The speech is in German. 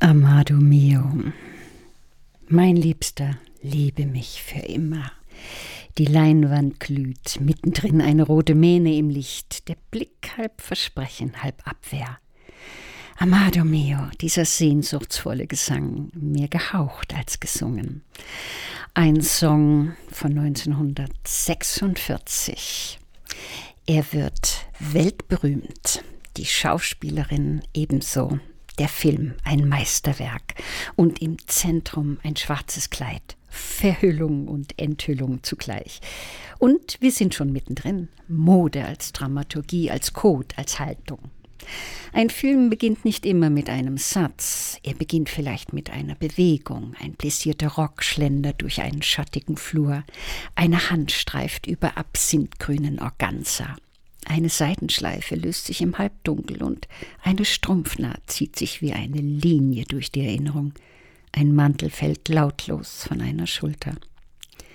Amado mio, mein Liebster, liebe mich für immer. Die Leinwand glüht, mittendrin eine rote Mähne im Licht, der Blick halb Versprechen, halb Abwehr. Amado mio, dieser sehnsuchtsvolle Gesang, mehr gehaucht als gesungen. Ein Song von 1946. Er wird weltberühmt, die Schauspielerin ebenso. Der Film ein Meisterwerk und im Zentrum ein schwarzes Kleid. Verhüllung und Enthüllung zugleich. Und wir sind schon mittendrin. Mode als Dramaturgie, als Code, als Haltung. Ein Film beginnt nicht immer mit einem Satz. Er beginnt vielleicht mit einer Bewegung. Ein plissierter Rock schlendert durch einen schattigen Flur. Eine Hand streift über absinthgrünen Organza. Eine Seidenschleife löst sich im Halbdunkel und eine Strumpfnaht zieht sich wie eine Linie durch die Erinnerung. Ein Mantel fällt lautlos von einer Schulter.